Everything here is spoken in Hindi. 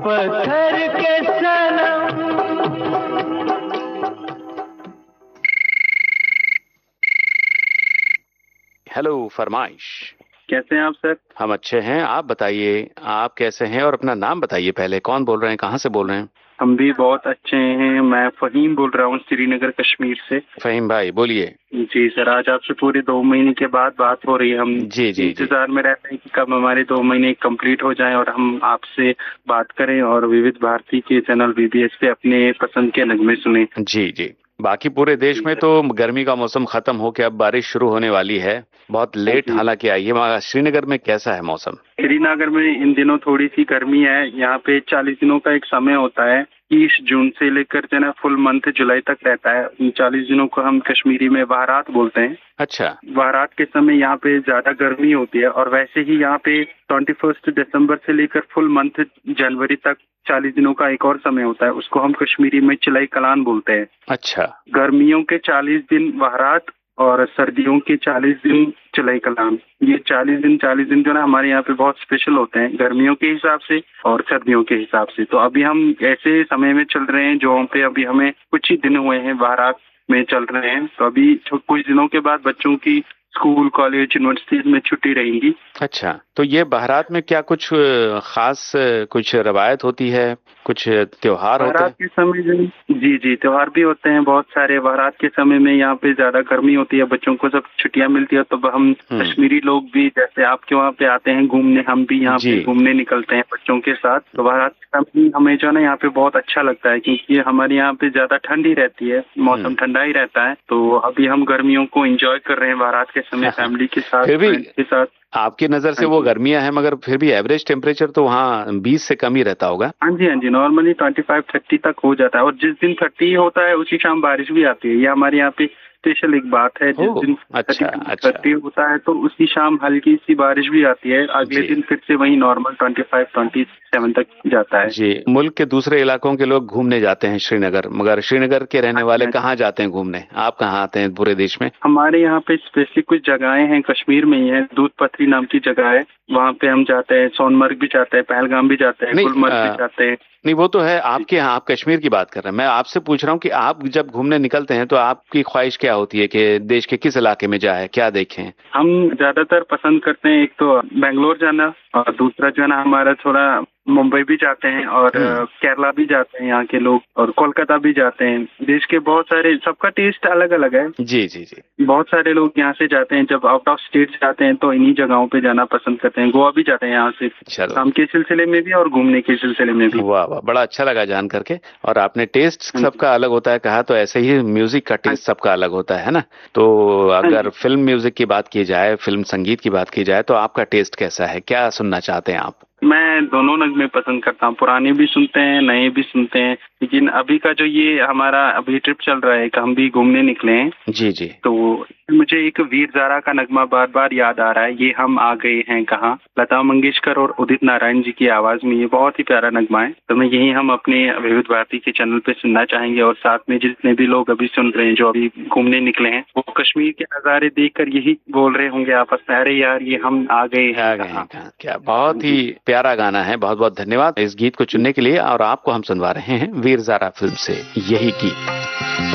पत्थर के सनम। हेलो फरमाइश। कैसे हैं आप सर? हम अच्छे हैं, आप बताइए आप कैसे हैं और अपना नाम बताइए पहले, कौन बोल रहे हैं, कहाँ से बोल रहे हैं? हम भी बहुत अच्छे हैं। मैं फहीम बोल रहा हूँ श्रीनगर कश्मीर से। फहीम भाई बोलिए। जी सर, आज आपसे पूरे 2 महीने के बाद बात हो रही है। हम जी जी जी। इंतजार में रहते हैं कि कब हमारे 2 महीने कंप्लीट हो जाएं और हम आपसे बात करें और विविध भारती के चैनल VBS पे अपने पसंद के नगमे सुने। जी जी। बाकी पूरे देश में तो गर्मी का मौसम खत्म होकर अब बारिश शुरू होने वाली है, बहुत लेट हालांकि आई है। मगर श्रीनगर में कैसा है मौसम? श्रीनगर में इन दिनों थोड़ी सी गर्मी है। यहाँ पे 40 दिनों का एक समय होता है, 30 जून से लेकर जो है फुल मंथ जुलाई तक रहता है। इन 40 दिनों को हम कश्मीरी में बहरात बोलते हैं। अच्छा। बहरात के समय यहाँ पे ज्यादा गर्मी होती है और वैसे ही यहाँ पे 21 दिसंबर से लेकर फुल मंथ जनवरी तक 40 दिनों का एक और समय होता है, उसको हम कश्मीरी में चिलाई कलान बोलते हैं। अच्छा। गर्मियों के 40 दिन बहरात और सर्दियों के 40 दिन चिलाई कलान। ये 40 दिन जो ना हमारे यहाँ पे बहुत स्पेशल होते हैं गर्मियों के हिसाब से और सर्दियों के हिसाब से। तो अभी हम ऐसे समय में चल रहे हैं जो पे अभी हमें कुछ ही दिन हुए हैं बहरात में चल रहे हैं। तो अभी कुछ दिनों के बाद बच्चों की स्कूल कॉलेज यूनिवर्सिटीज में छुट्टी रहेंगी। अच्छा, तो ये बहरात में क्या कुछ खास कुछ रवायत होती है, कुछ त्योहार होते हैं? बहरात के समय जी त्योहार भी होते हैं बहुत सारे। बहरात के समय में यहाँ पे ज्यादा गर्मी होती है, बच्चों को सब छुट्टियां मिलती है, तो हम कश्मीरी लोग भी जैसे आपके वहाँ पे आते हैं घूमने, हम भी यहाँ पे घूमने निकलते हैं बच्चों के साथ। तो बहरात के समय हमें जो है ना यहाँ पे बहुत अच्छा लगता है क्योंकि हमारे यहाँ पे ज्यादा ठंडी रहती है, मौसम ठंडा ही रहता है। तो अभी हम गर्मियों को एंजॉय कर रहे हैं बहरात के समय फैमिली के साथ, फ्रेंड्स के साथ। आपकी नजर से वो गर्मियां हैं मगर फिर भी एवरेज टेम्परेचर तो वहाँ 20 से कम ही रहता होगा। हाँ जी, नॉर्मली 25-30 तक हो जाता है और जिस दिन 30 होता है उसी शाम बारिश भी आती है। ये हमारे यहाँ पे स्पेशल एक बात है, जिस दिन 30 होता है तो उसी शाम हल्की सी बारिश भी आती है। अगले दिन फिर से वही नॉर्मल 25-27 तक जाता है। जी, मुल्क के दूसरे इलाकों के लोग घूमने जाते हैं श्रीनगर, मगर श्रीनगर के रहने वाले कहाँ जाते हैं घूमने? आप कहाँ आते हैं पूरे देश में? हमारे यहाँ पे स्पेसिफिक कुछ जगहें हैं, कश्मीर में ही है। दूध पथरी नाम की जगह है, वहाँ पे हम जाते हैं। सोनमर्ग भी जाते हैं, पहलगाम भी जाते हैं, गुलमर्ग भी जाते हैं। नहीं, वो तो है आपके यहाँ, आप कश्मीर की बात कर रहे हैं। मैं आपसे पूछ रहा हूँ कि आप जब घूमने निकलते हैं तो आपकी ख्वाहिश क्या होती है कि देश के किस इलाके में जाए, क्या देखें? हम ज्यादातर पसंद करते हैं एक तो बेंगलोर जाना और दूसरा जो है ना हमारा थोड़ा मुंबई भी जाते हैं और केरला भी जाते हैं यहाँ के लोग, और कोलकाता भी जाते हैं। देश के बहुत सारे, सबका टेस्ट अलग अलग है। जी जी जी। बहुत सारे लोग यहाँ से जाते हैं, जब आउट ऑफ स्टेट जाते हैं तो इन्हीं जगहों पे जाना पसंद करते हैं। गोवा भी जाते हैं यहाँ से, काम के सिलसिले में भी और घूमने के सिलसिले में भी। वाह वाह, बड़ा अच्छा लगा जान करके। और आपने टेस्ट सबका अलग होता है कहा, तो ऐसे ही म्यूजिक का टेस्ट सबका अलग होता है ना। तो अगर फिल्म म्यूजिक की बात की जाए, फिल्म संगीत की बात की जाए, तो आपका टेस्ट कैसा है, क्या सुनना चाहते हैं आप? मैं दोनों नगमे पसंद करता हूँ, पुराने भी सुनते हैं, नए भी सुनते हैं। लेकिन अभी का जो ये हमारा अभी ट्रिप चल रहा है, हम भी घूमने निकले हैं। जी जी। तो मुझे एक वीर ज़ारा का नगमा बार बार याद आ रहा है, ये हम आ गए हैं कहाँ, लता मंगेशकर और उदित नारायण जी की आवाज में। ये बहुत ही प्यारा नगमा है। तो मैं यही हम अपने विविध भारती के चैनल पे सुनना चाहेंगे। और साथ में जितने भी लोग अभी सुन रहे हैं जो अभी घूमने निकले हैं, वो कश्मीर के नज़ारे देखकर यही बोल रहे होंगे आपस में, अरे यार ये हम आ गए हैं। क्या बहुत ही प्यारा गाना है। बहुत बहुत धन्यवाद इस गीत को चुनने के लिए। और आपको हम सुनवा रहे हैं वीर ज़ारा फिल्म से यही गीत।